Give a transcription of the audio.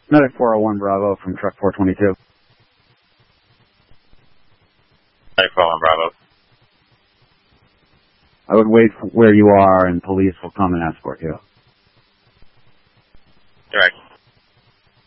Medic 401 Bravo from truck 422. Medic 401 Bravo. I would wait where you are and police will come and escort you. Direct.